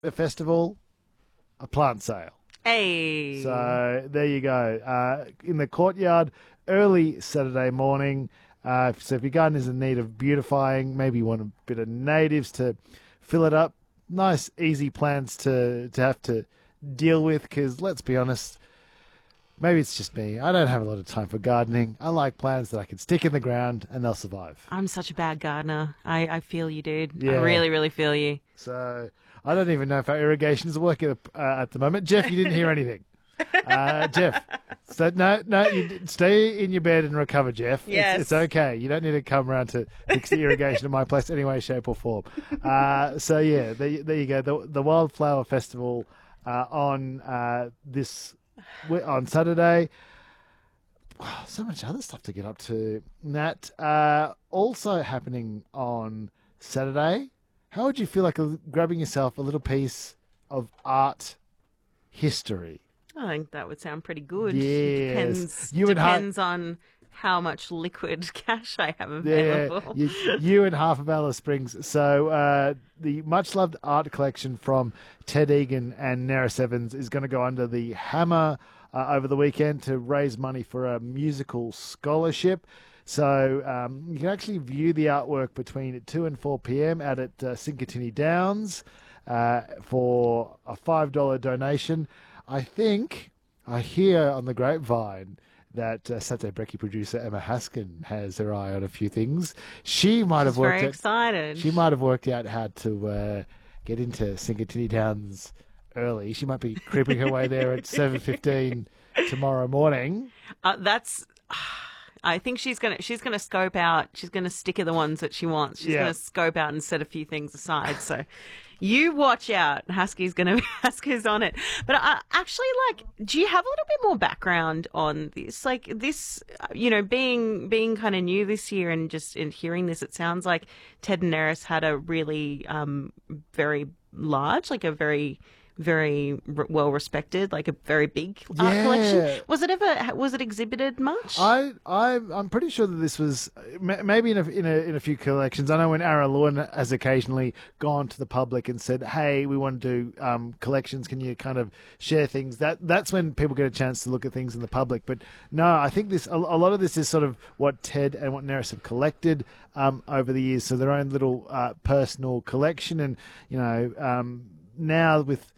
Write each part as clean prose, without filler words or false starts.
a festival, a plant sale. Hey. So there you go. In the courtyard, early Saturday morning. So if your garden is in need of beautifying, maybe you want a bit of natives to fill it up. Nice, easy plants to have to deal with. Because let's be honest, maybe it's just me. I don't have a lot of time for gardening. I like plants that I can stick in the ground and they'll survive. I'm such a bad gardener. I feel you, dude. I Yeah. really, really feel you. So I don't even know if our irrigation is working at the moment. Jeff, you didn't hear anything. Jeff, so no, you stay in your bed and recover, Jeff. Yes. It's okay. You don't need to come around to fix the irrigation in my place any way, shape, or form. So yeah, there you go. The Wildflower Festival on Saturday. Wow, so much other stuff to get up to. Nat, also happening on Saturday. How would you feel like grabbing yourself a little piece of art history? I think that would sound pretty good. Yes. Depends on how much liquid cash I have available. You and half of Alice Springs. So the much-loved art collection from Ted Egan and Neris Evans is going to go under the Hammer over the weekend to raise money for a musical scholarship. So you can actually view the artwork between 2 and 4 p.m. out at Sinkatini Downs for a $5 donation. I hear on the grapevine that Saturday Brekkie producer Emma Haskin has her eye on a few things. She might have worked very excited. She might have worked out how to get into Sinkatini Downs early. She might be creeping her way there at 7:15 tomorrow morning. I think she's gonna scope out. She's gonna sticker the ones that she wants. She's gonna scope out and set a few things aside. So you watch out. Husky's on it. But actually, do you have a little bit more background on this? Like this, being kind of new this year and just in hearing this, it sounds like Ted and Neris had a really very large, like a very very well respected, like a very big art collection. Was it exhibited much? I'm pretty sure that this was maybe in a few collections. I know when Ara Lewin has occasionally gone to the public and said, "Hey, we want to do collections. Can you kind of share things?" That's when people get a chance to look at things in the public. But no, I think a lot of this is sort of what Ted and what Neris have collected over the years, so their own little personal collection. And now with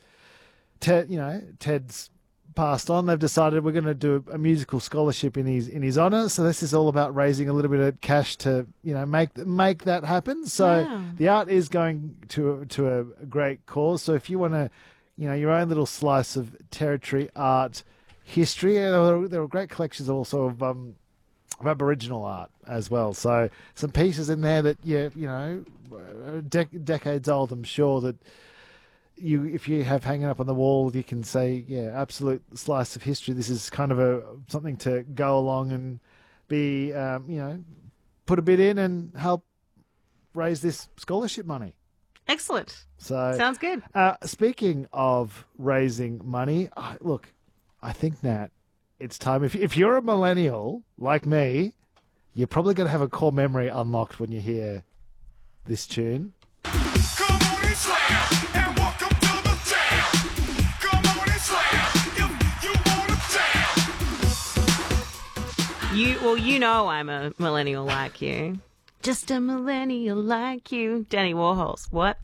Ted's passed on, they've decided we're going to do a musical scholarship in his honour. So this is all about raising a little bit of cash to make that happen. So the art is going to a great cause. So if you want to, your own little slice of territory art history, there are great collections also of Aboriginal art as well. So some pieces in there that decades old. I'm sure that. If you have hanging up on the wall, you can say, absolute slice of history. This is kind of something to go along and be, put a bit in and help raise this scholarship money. Excellent. So sounds good. Speaking of raising money, look, I think, Nat, it's time. If you're a millennial like me, you're probably going to have a core memory unlocked when you hear this tune. Come on and slam! I'm a millennial like you. Just a millennial like you. Danny Warhols. What?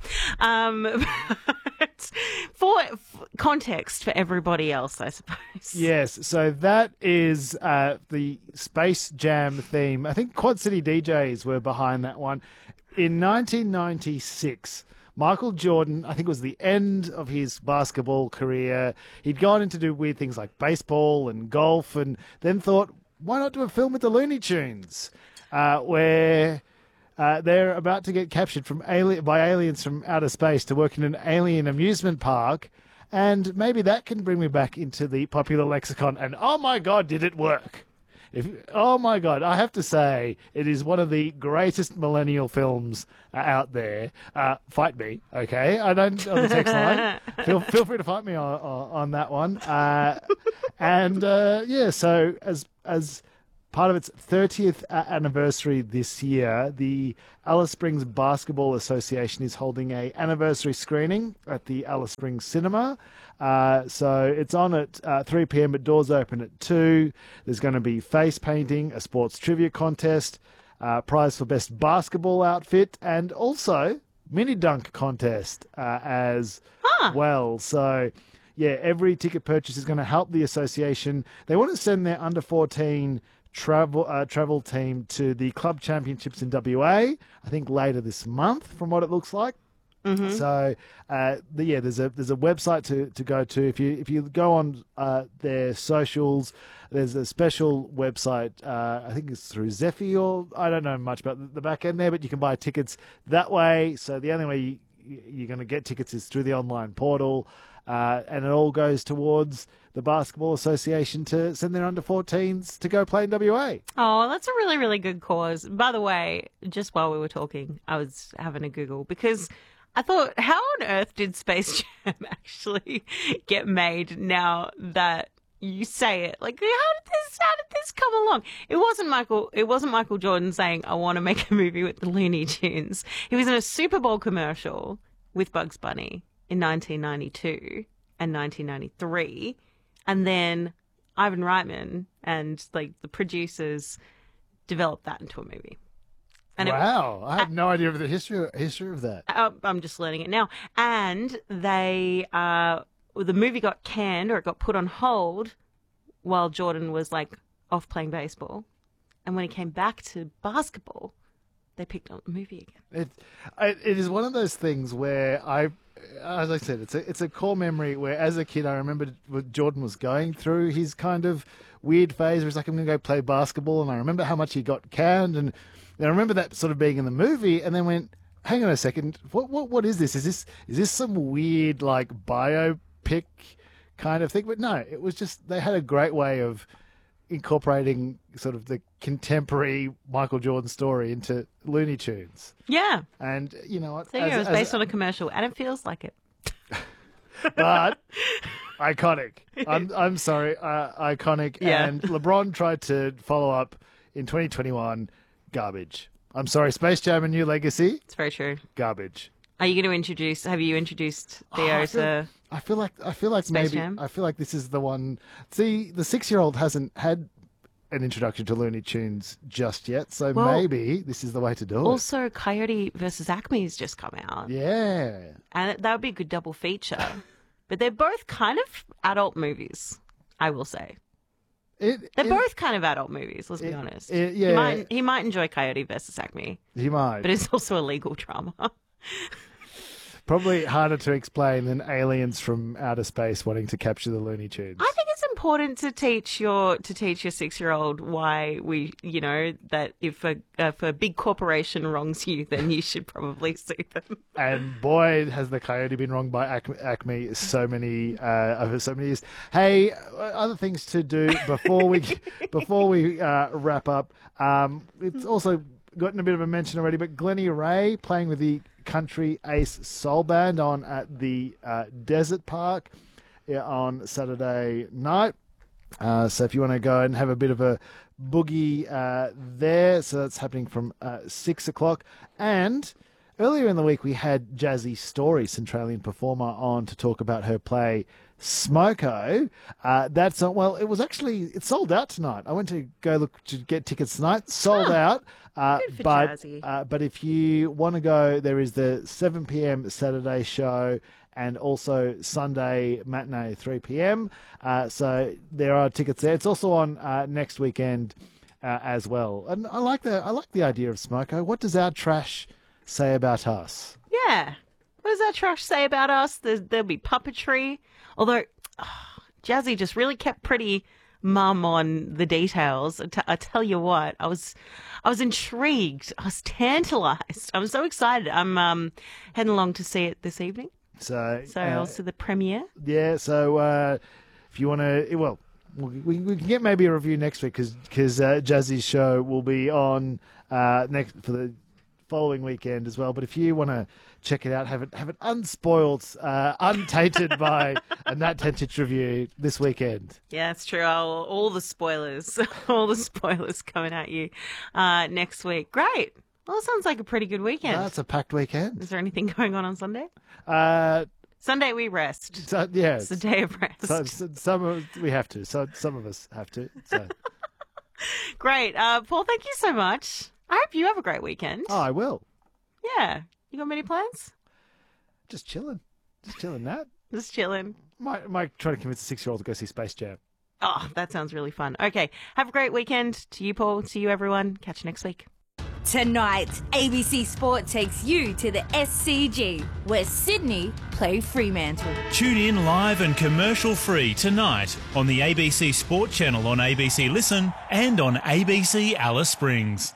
For context for everybody else, I suppose. Yes, so that is the Space Jam theme. I think Quad City DJs were behind that one. In 1996, Michael Jordan, I think it was the end of his basketball career. He'd gone in to do weird things like baseball and golf, and then thought, why not do a film with the Looney Tunes, where they're about to get captured by aliens from outer space to work in an alien amusement park, and maybe that can bring me back into the popular lexicon. And oh my God, did it work? Oh my God, I have to say, it is one of the greatest millennial films out there. Fight me, okay? I don't on the text line. Feel free to fight me on that one. So as part of its 30th anniversary this year, the Alice Springs Basketball Association is holding a anniversary screening at the Alice Springs Cinema. So it's on at 3 p.m, but doors open at 2. There's going to be face painting, a sports trivia contest, prize for best basketball outfit, and also mini dunk contest as well. So, yeah, every ticket purchase is going to help the association. They want to send their under 14 travel team to the club championships in WA, I think later this month, from what it looks like. Mm-hmm. So, there's a website to go to. If you go on their socials, there's a special website. I think it's through Zephy, or I don't know much about the back end there, but you can buy tickets that way. So the only way you're going to get tickets is through the online portal, and it all goes towards the Basketball Association to send their under 14s to go play in WA. Oh, that's a really, really good cause. By the way, just while we were talking, I was having a Google because I thought, how on earth did Space Jam actually get made now that you say it? Like, how did this come along? It wasn't Michael Jordan saying, I want to make a movie with the Looney Tunes. He was in a Super Bowl commercial with Bugs Bunny in 1992 and 1993. And then Ivan Reitman and like the producers developed that into a movie. And wow, I have no idea of the history of that. I'm just learning it now. And the movie got canned, or it got put on hold while Jordan was like off playing baseball. And when he came back to basketball, they picked up the movie again. It is one of those things where as I said, it's a core memory where as a kid I remember Jordan was going through his kind of weird phase where he's like, I'm going to go play basketball, and I remember how much he got canned, and I remember that sort of being in the movie, and then went, hang on a second, what is this? Is this some weird like biopic kind of thing? But no, it was just they had a great way of incorporating sort of the contemporary Michael Jordan story into Looney Tunes. Yeah. And you know what? So it was based on a commercial, and it feels like it. But iconic. I'm sorry, iconic. Yeah. And LeBron tried to follow up in 2021. Garbage. I'm sorry, Space Jam: A New Legacy. It's very true. Garbage. Are you going to have you introduced Theo to I feel like Space maybe Jam? I feel like this is the one. See, the 6-year-old hasn't had an introduction to Looney Tunes just yet, so maybe this is the way to do it. Also, Coyote versus Acme has just come out. Yeah. And that would be a good double feature. But they're both kind of adult movies, I will say. They're both kind of adult movies, let's be honest. Yeah. He might enjoy Coyote versus Acme. He might. But it's also a legal drama. Probably harder to explain than aliens from outer space wanting to capture the Looney Tunes. I think it's important to teach your 6-year-old why that if a big corporation wrongs you, then you should probably sue them. And boy, has the Coyote been wronged by Acme so many over so many years. Hey, other things to do before we wrap up. It's also gotten a bit of a mention already, but Glennie Ray playing with the Country Ace Soul Band on at the Desert Park on Saturday night. So if you want to go and have a bit of a boogie there, so that's happening from 6 o'clock. And earlier in the week we had Jazzy Story, Centralian performer, on to talk about her play Smoko. It's sold out tonight. I went to go look to get tickets tonight. Sold out. Good for Jazzy. But if you want to go, there is the 7 p.m. Saturday show and also Sunday matinee 3 p.m. So there are tickets there. It's also on next weekend as well. And I like the idea of Smoko. What does our trash say about us? Yeah. What does our trash say about us? There'll be puppetry. Although Jazzy just really kept pretty mum on the details. I tell you what, I was intrigued. I was tantalised. I'm so excited. I'm heading along to see it this evening. So also the premiere. Yeah. So if you want to, well, we can get maybe a review next week because Jazzy's show will be on next for following weekend as well. But if you want to check it out, have it unspoiled, untainted by a Nat Tentich review this weekend. Yeah, it's true. All the spoilers, all the spoilers coming at you next week. Great. Well, it sounds like a pretty good weekend. That's a packed weekend. Is there anything going on Sunday? Uh, Sunday we rest. So, yeah, It's a day of rest. We have to. So some of us have to. So. Great. Paul, thank you so much. I hope you have a great weekend. Oh, I will. Yeah. You got many plans? Just chilling, Nat. Just chilling. Might try to convince a 6-year-old to go see Space Jam. Oh, that sounds really fun. Okay. Have a great weekend. To you, Paul. To you, everyone. Catch you next week. Tonight, ABC Sport takes you to the SCG, where Sydney play Fremantle. Tune in live and commercial free tonight on the ABC Sport channel on ABC Listen and on ABC Alice Springs.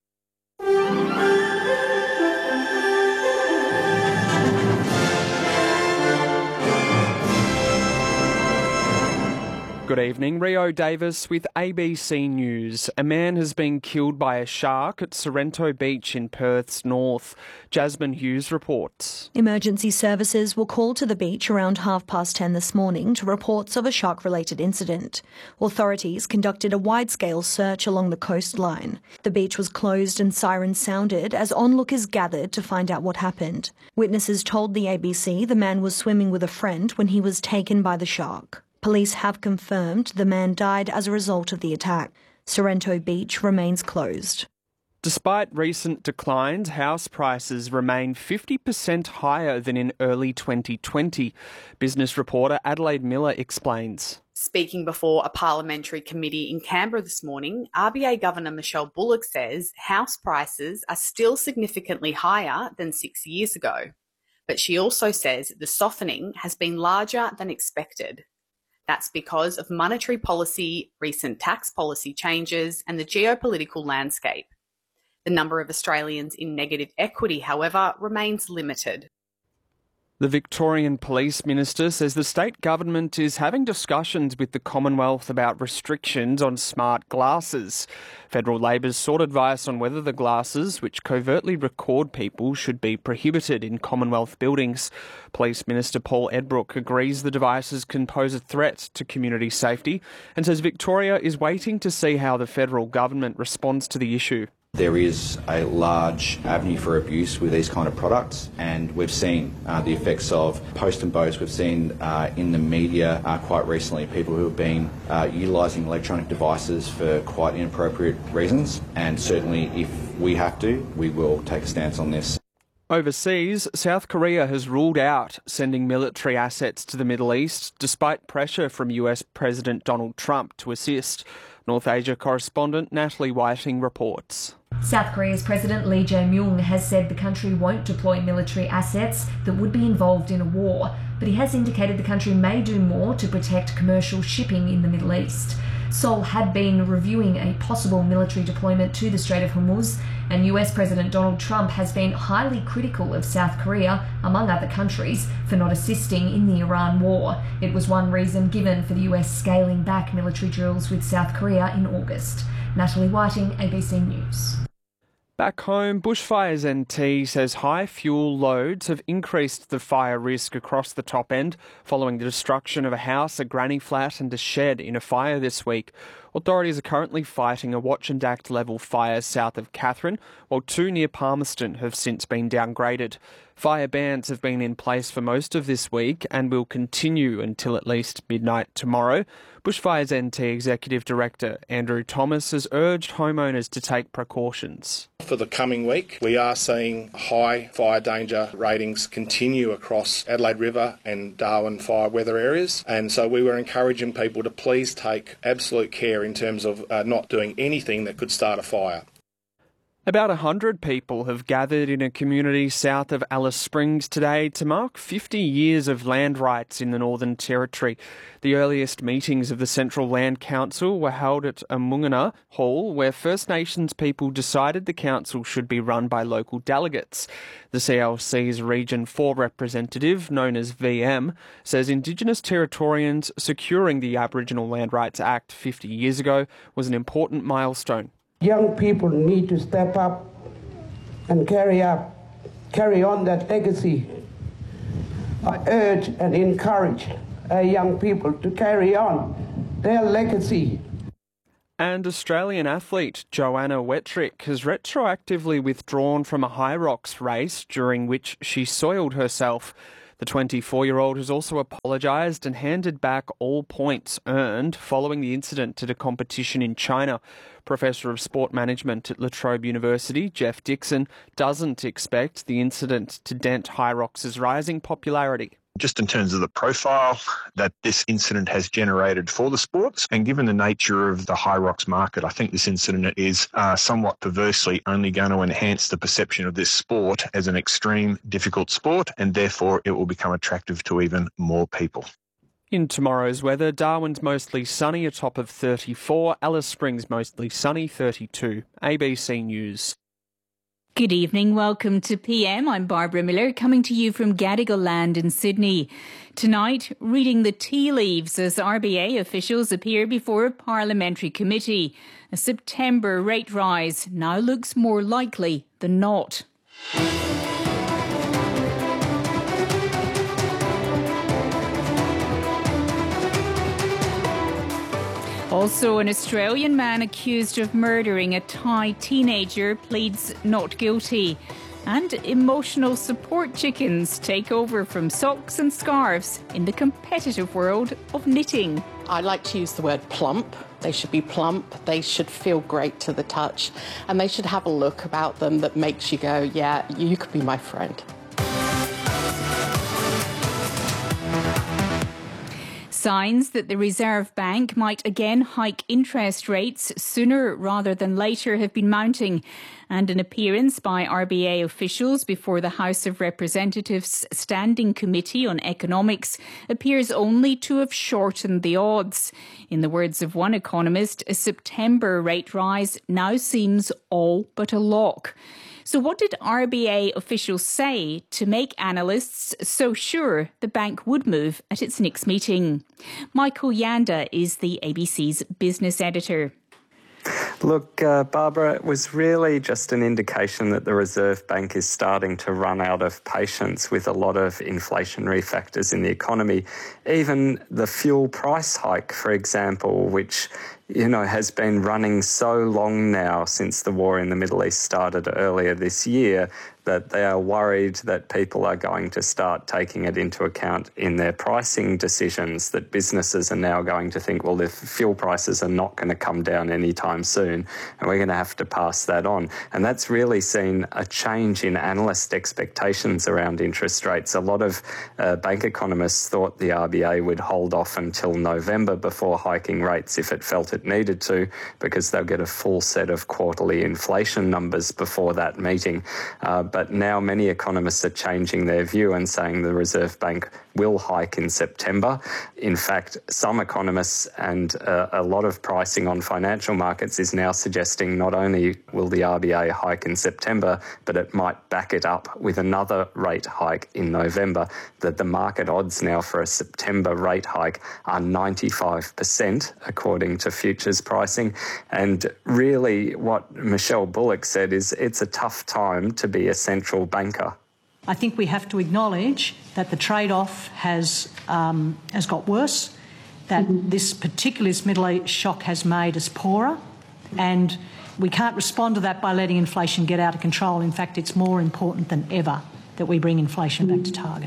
Good evening, Rio Davis with ABC News. A man has been killed by a shark at Sorrento Beach in Perth's north. Jasmine Hughes reports. Emergency services were called to the beach around 10:30 this morning to reports of a shark-related incident. Authorities conducted a wide-scale search along the coastline. The beach was closed and sirens sounded as onlookers gathered to find out what happened. Witnesses told the ABC the man was swimming with a friend when he was taken by the shark. Police have confirmed the man died as a result of the attack. Sorrento Beach remains closed. Despite recent declines, house prices remain 50% higher than in early 2020. Business reporter Adelaide Miller explains. Speaking before a parliamentary committee in Canberra this morning, RBA Governor Michelle Bullock says house prices are still significantly higher than 6 years ago. But she also says the softening has been larger than expected. That's because of monetary policy, recent tax policy changes, and the geopolitical landscape. The number of Australians in negative equity, however, remains limited. The Victorian Police Minister says the state government is having discussions with the Commonwealth about restrictions on smart glasses. Federal Labor's sought advice on whether the glasses, which covertly record people, should be prohibited in Commonwealth buildings. Police Minister Paul Edbrook agrees the devices can pose a threat to community safety and says Victoria is waiting to see how the federal government responds to the issue. There is a large avenue for abuse with these kind of products, and we've seen the effects of post and boast. We've seen in the media quite recently people who have been utilising electronic devices for quite inappropriate reasons, and certainly if we have to, we will take a stance on this. Overseas, South Korea has ruled out sending military assets to the Middle East, despite pressure from US President Donald Trump to assist. North Asia correspondent Natalie Whiting reports. South Korea's President Lee Jae-myung has said the country won't deploy military assets that would be involved in a war, but he has indicated the country may do more to protect commercial shipping in the Middle East. Seoul had been reviewing a possible military deployment to the Strait of Hormuz, and US President Donald Trump has been highly critical of South Korea, among other countries, for not assisting in the Iran war. It was one reason given for the US scaling back military drills with South Korea in August. Natalie Whiting, ABC News. Back home, Bushfires NT says high fuel loads have increased the fire risk across the top end following the destruction of a house, a granny flat and a shed in a fire this week. Authorities are currently fighting a watch and act level fire south of Katherine, while 2 near Palmerston have since been downgraded. Fire bans have been in place for most of this week and will continue until at least midnight tomorrow. Bushfires NT Executive Director Andrew Thomas has urged homeowners to take precautions. For the coming week, we are seeing high fire danger ratings continue across Adelaide River and Darwin fire weather areas, and so we were encouraging people to please take absolute care in terms of not doing anything that could start a fire. About 100 people have gathered in a community south of Alice Springs today to mark 50 years of land rights in the Northern Territory. The earliest meetings of the Central Land Council were held at Amungana Hall, where First Nations people decided the council should be run by local delegates. The CLC's Region 4 representative, known as VM, says Indigenous Territorians securing the Aboriginal Land Rights Act 50 years ago was an important milestone. Young people need to step up and carry on that legacy. I urge and encourage our young people to carry on their legacy. And Australian athlete Joanna Wettrick has retroactively withdrawn from a high rocks race during which she soiled herself. The 24-year-old has also apologised and handed back all points earned following the incident at a competition in China. Professor of Sport Management at La Trobe University, Jeff Dixon, doesn't expect the incident to dent Hyrox's rising popularity. Just in terms of the profile that this incident has generated for the sports, and given the nature of the Hyrox market, I think this incident is somewhat perversely only going to enhance the perception of this sport as an extreme, difficult sport, and therefore it will become attractive to even more people. In tomorrow's weather, Darwin's mostly sunny, a top of 34. Alice Springs mostly sunny, 32. ABC News. Good evening, welcome to PM. I'm Barbara Miller, coming to you from Gadigal Land in Sydney. Tonight, reading the tea leaves as RBA officials appear before a parliamentary committee. A September rate rise now looks more likely than not. Also, an Australian man accused of murdering a Thai teenager pleads not guilty. And emotional support chickens take over from socks and scarves in the competitive world of knitting. I like to use the word plump. They should be plump, they should feel great to the touch, and they should have a look about them that makes you go, yeah, you could be my friend. Signs that the Reserve Bank might again hike interest rates sooner rather than later have been mounting, and an appearance by RBA officials before the House of Representatives Standing Committee on Economics appears only to have shortened the odds. In the words of one economist, a September rate rise now seems all but a lock. So what did RBA officials say to make analysts so sure the bank would move at its next meeting? Michael Yanda is the ABC's business editor. Look, Barbara, it was really just an indication that the Reserve Bank is starting to run out of patience with a lot of inflationary factors in the economy. Even the fuel price hike, for example, which has been running so long now since the war in the Middle East started earlier this year, that they are worried that people are going to start taking it into account in their pricing decisions, that businesses are now going to think, well, the fuel prices are not going to come down anytime soon, and we're going to have to pass that on. And that's really seen a change in analyst expectations around interest rates. A lot of bank economists thought the RBA would hold off until November before hiking rates if it felt it needed to, because they'll get a full set of quarterly inflation numbers before that meeting. But now many economists are changing their view and saying the Reserve Bank will hike in September. In fact, some economists and a lot of pricing on financial markets is now suggesting not only will the RBA hike in September, but it might back it up with another rate hike in November. That the market odds now for a September rate hike are 95%, according to futures pricing. And really what Michelle Bullock said is it's a tough time to be a central banker. I think we have to acknowledge that the trade-off has got worse, that this particular Middle East shock has made us poorer, and we can't respond to that by letting inflation get out of control. In fact, it's more important than ever that we bring inflation back to target.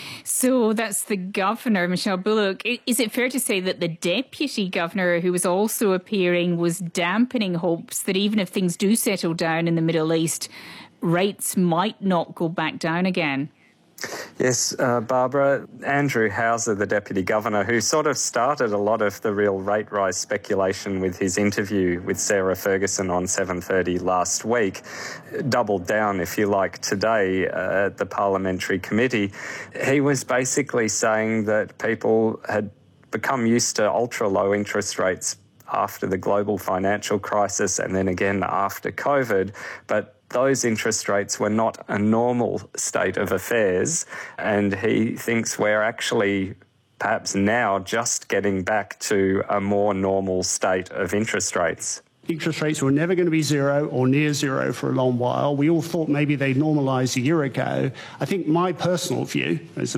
So that's the governor, Michelle Bullock. Is it fair to say that the deputy governor, who was also appearing, was dampening hopes that even if things do settle down in the Middle East, rates might not go back down again? Yes, Barbara. Andrew Hauser, the Deputy Governor, who sort of started a lot of the real rate rise speculation with his interview with Sarah Ferguson on 7:30 last week, doubled down, if you like, today at the Parliamentary Committee. He was basically saying that people had become used to ultra-low interest rates after the global financial crisis and then again after COVID, but those interest rates were not a normal state of affairs, and he thinks we're actually perhaps now just getting back to a more normal state of interest rates. interest rates were never going to be zero or near zero for a long while. We all thought maybe they'd normalise a year ago. I think my personal view, is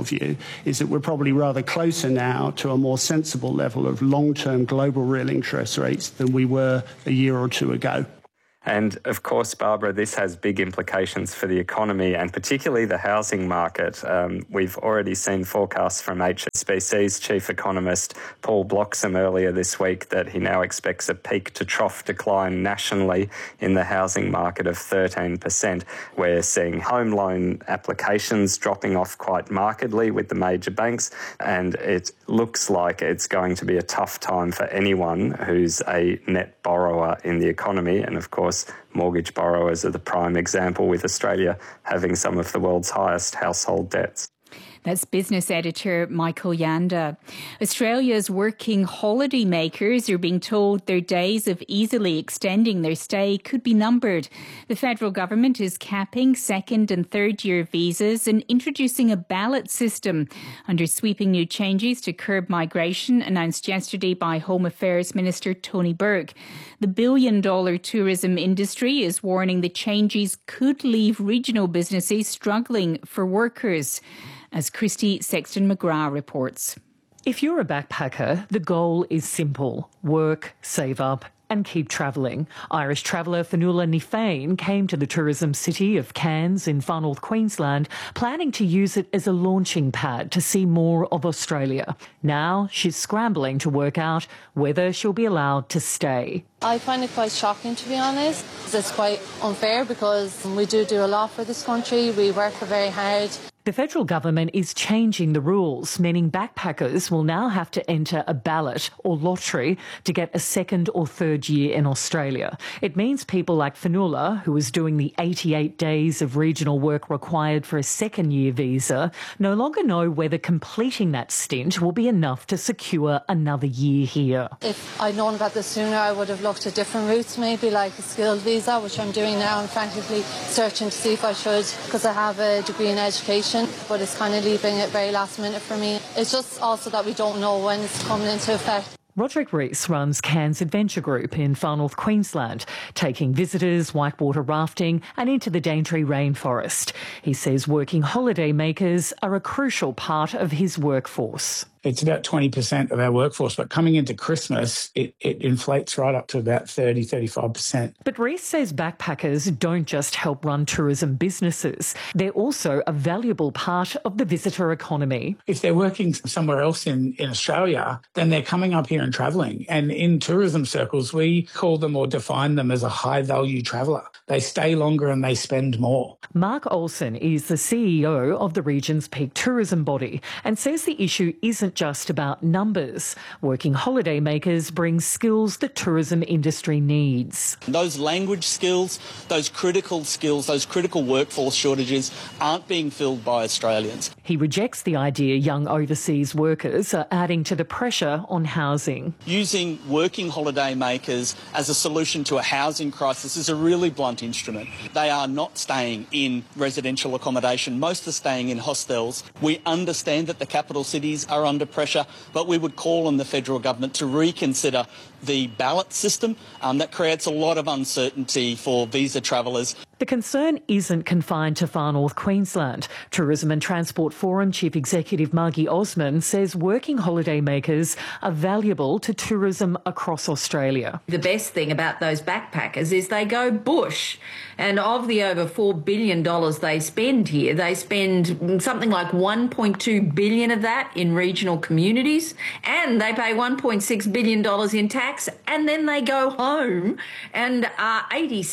that we're probably rather closer now to a more sensible level of long-term global real interest rates than we were a year or two ago. And of course, Barbara, this has big implications for the economy and particularly the housing market. We've already seen forecasts from HSBC's chief economist Paul Bloxham earlier this week that he now expects a peak to trough decline nationally in the housing market of 13%. We're seeing home loan applications dropping off quite markedly with the major banks, and it looks like it's going to be a tough time for anyone who's a net borrower in the economy. And of course, mortgage borrowers are the prime example, with Australia having some of the world's highest household debts. That's business editor Michael Yanda. Australia's working holiday makers are being told their days of easily extending their stay could be numbered. The federal government is capping second and third year visas and introducing a ballot system under sweeping new changes to curb migration announced yesterday by Home Affairs Minister Tony Burke. The billion-dollar tourism industry is warning the changes could leave regional businesses struggling for workers. As Christy Sexton-McGrath reports. If you're a backpacker, the goal is simple: work, save up and keep travelling. Irish traveller Fionnuala Ní Féin came to the tourism city of Cairns in Far North Queensland, planning to use it as a launching pad to see more of Australia. Now she's scrambling to work out whether she'll be allowed to stay. I find it quite shocking, to be honest. It's quite unfair because we do a lot for this country. We work very hard. The federal government is changing the rules, meaning backpackers will now have to enter a ballot or lottery to get a second or third year in Australia. It means people like Fionnuala, who is doing the 88 days of regional work required for a second year visa, no longer know whether completing that stint will be enough to secure another year here. If I'd known about this sooner, I would have looked at different routes, maybe like a skilled visa, which I'm doing now. I'm frantically searching to see if I should, because I have a degree in education. But it's kind of leaving it very last minute for me. It's just also that we don't know when it's coming into effect. Roderick Rees runs Cairns Adventure Group in Far North Queensland, taking visitors whitewater rafting and into the Daintree rainforest. He says working holiday makers are a crucial part of his workforce. It's about 20% of our workforce, but coming into Christmas, it inflates right up to about 30-35%. But Rees says backpackers don't just help run tourism businesses. They're also a valuable part of the visitor economy. If they're working somewhere else in Australia, then they're coming up here and travelling. And in tourism circles, we call them or define them as a high-value traveller. They stay longer and they spend more. Mark Olsen is the CEO of the region's peak tourism body and says the issue isn't just about numbers. Working holiday makers bring skills the tourism industry needs. Those language skills, those critical workforce shortages aren't being filled by Australians. He rejects the idea young overseas workers are adding to the pressure on housing. Using working holiday makers as a solution to a housing crisis is a really blunt instrument. They are not staying in residential accommodation. Most are staying in hostels. We understand that the capital cities are under pressure, but we would call on the federal government to reconsider the ballot system that creates a lot of uncertainty for visa travellers. The concern isn't confined to Far North Queensland. Tourism and Transport Forum Chief Executive Margie Osman says working holiday makers are valuable to tourism across Australia. The best thing about those backpackers is they go bush, and of the over $4 billion they spend here, they spend something like $1.2 billion of that in regional communities, and they pay $1.6 billion in tax, and then they go home and are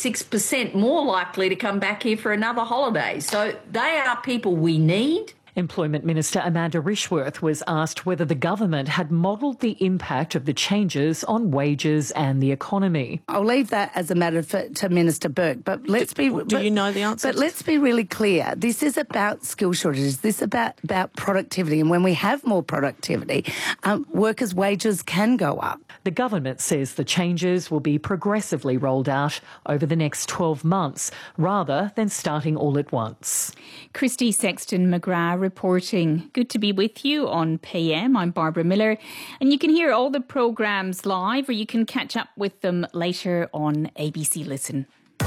86% more likely to come back here for another holiday. So they are people we need. Employment Minister Amanda Rishworth was asked whether the government had modelled the impact of the changes on wages and the economy. I'll leave that as a matter to Minister Burke, but let's be... Do you know the answer? But let's be really clear. This is about skill shortages. This is about productivity. And when we have more productivity, workers' wages can go up. The government says the changes will be progressively rolled out over the next 12 months rather than starting all at once. Christy Sexton-McGrath reporting. Good to be with you on PM. I'm Barbara Miller, and you can hear all the programmes live, or you can catch up with them later on ABC Listen.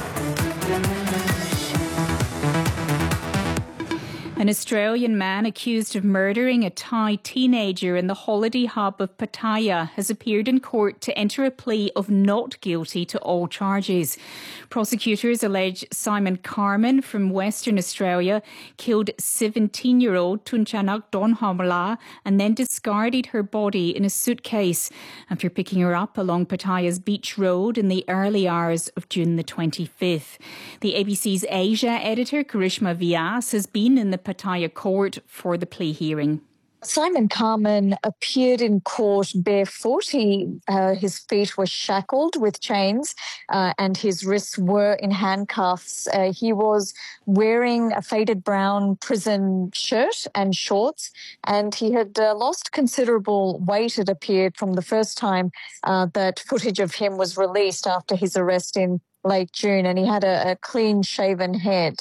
An Australian man accused of murdering a Thai teenager in the holiday hub of Pattaya has appeared in court to enter a plea of not guilty to all charges. Prosecutors allege Simon Carman from Western Australia killed 17-year-old Tunchanak Donhamla and then discarded her body in a suitcase after picking her up along Pattaya's Beach Road in the early hours of June the 25th. The ABC's Asia editor, Karishma Vyas, has been in the Pattaya court for the plea hearing. Simon Carman appeared in court barefoot. His feet were shackled with chains and his wrists were in handcuffs. He was wearing a faded brown prison shirt and shorts, and he had lost considerable weight, it appeared, from the first time that footage of him was released after his arrest in late June, and he had a clean-shaven head.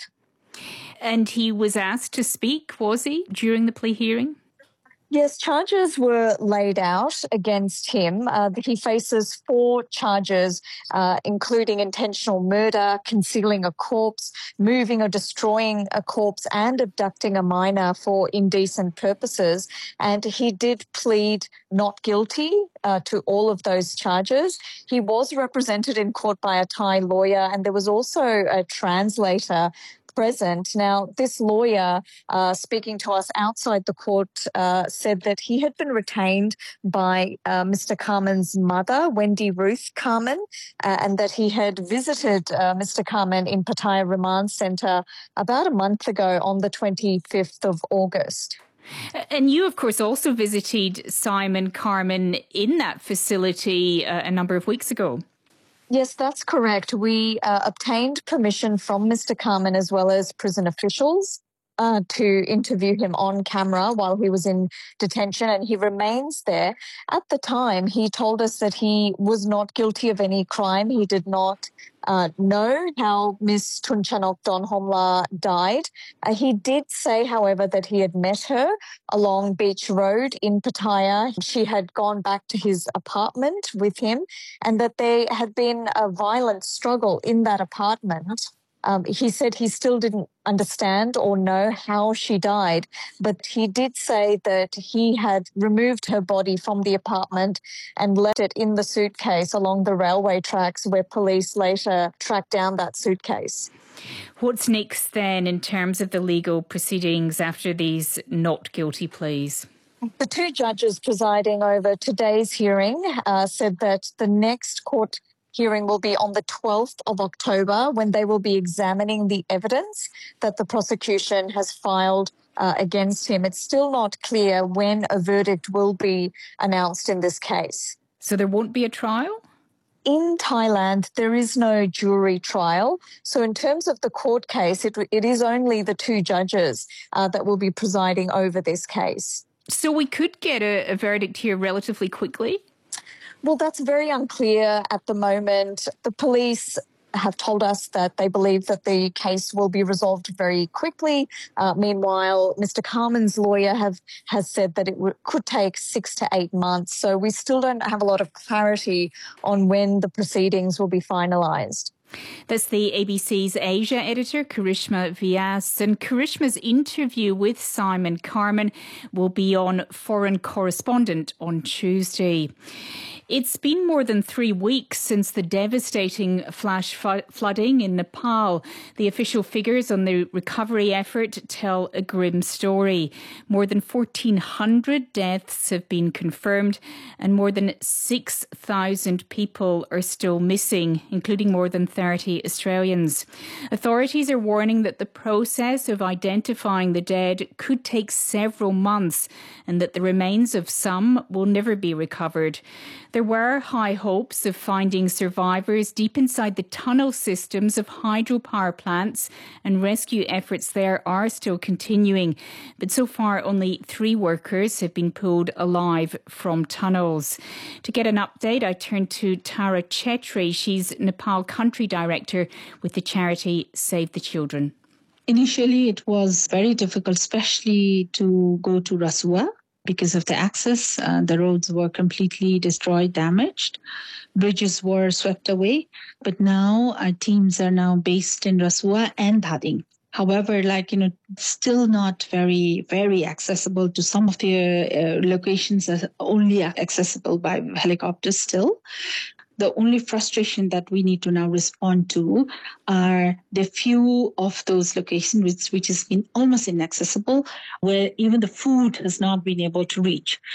And he was asked to speak, was he, during the plea hearing? Yes, charges were laid out against him. He faces 4 charges, including intentional murder, concealing a corpse, moving or destroying a corpse, and abducting a minor for indecent purposes. And he did plead not guilty to all of those charges. He was represented in court by a Thai lawyer, and there was also a translator present. Now, this lawyer, speaking to us outside the court, said that he had been retained by Mr. Carman's mother, Wendy Ruth Carman, and that he had visited Mr. Carman in Pattaya Remand Centre about a month ago on the 25th of August. And you, of course, also visited Simon Carman in that facility a number of weeks ago. Yes, that's correct. We obtained permission from Mr. Carman as well as prison officials to interview him on camera while he was in detention, and he remains there. At the time, he told us that he was not guilty of any crime. He did not know how Miss Tunchanak Donhamla died. He did say, however, that he had met her along Beach Road in Pattaya. She had gone back to his apartment with him, and that there had been a violent struggle in that apartment. He said he still didn't understand or know how she died, but he did say that he had removed her body from the apartment and left it in the suitcase along the railway tracks, where police later tracked down that suitcase. What's next then in terms of the legal proceedings after these not guilty pleas? The 2 judges presiding over today's hearing said that the next court hearing will be on the 12th of October, when they will be examining the evidence that the prosecution has filed against him. It's still not clear when a verdict will be announced in this case. So there won't be a trial? In Thailand, there is no jury trial. So in terms of the court case, it is only the 2 judges that will be presiding over this case. So we could get a verdict here relatively quickly? Well, that's very unclear at the moment. The police have told us that they believe that the case will be resolved very quickly. Meanwhile, Mr. Carman's lawyer has said that it could take 6 to 8 months. So we still don't have a lot of clarity on when the proceedings will be finalised. That's the ABC's Asia editor, Karishma Vyas. And Karishma's interview with Simon Carman will be on Foreign Correspondent on Tuesday. It's been more than 3 weeks since the devastating flash flooding in Nepal. The official figures on the recovery effort tell a grim story. More than 1,400 deaths have been confirmed, and more than 6,000 people are still missing, including more than 30 Australians. Authorities are warning that the process of identifying the dead could take several months, and that the remains of some will never be recovered. There There were high hopes of finding survivors deep inside the tunnel systems of hydropower plants, and rescue efforts there are still continuing. But so far, only 3 workers have been pulled alive from tunnels. To get an update, I turn to Tara Chetri. She's Nepal Country Director with the charity Save the Children. Initially, it was very difficult, especially to go to Rasua because of the access. The roads were completely destroyed, damaged. Bridges were swept away. But now our teams are now based in Rasua and Dhading. However, still not very, very accessible to some of the locations are only accessible by helicopters still. The only frustration that we need to now respond to are the few of those locations which has been almost inaccessible, where even the food has not been able to reach.